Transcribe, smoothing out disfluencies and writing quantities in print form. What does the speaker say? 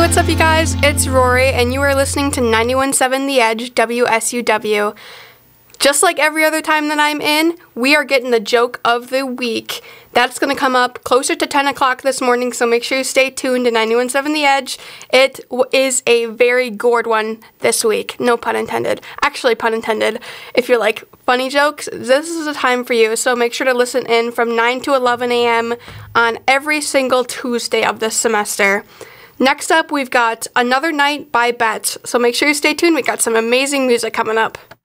what's up, you guys? It's Rory, and you are listening to 91.7 The Edge, WSUW. Just like every other time that I'm in, we are getting the joke of the week. That's going to come up closer to 10 o'clock this morning, so make sure you stay tuned to 91.7 The Edge. It is a very gourd one this week. No pun intended. Actually, pun intended. If you're like, funny jokes, this is the time for you, so make sure to listen in from 9 to 11 a.m. on every single Tuesday of this semester. Next up, we've got Another Night by Betts, so make sure you stay tuned. We got some amazing music coming up.